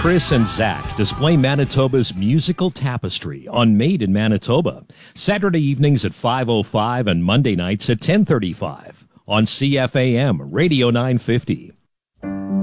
Chris and Zach display Manitoba's musical tapestry on Made in Manitoba. Saturday evenings at 5:05 and Monday nights at 10:35 on CFAM Radio 950.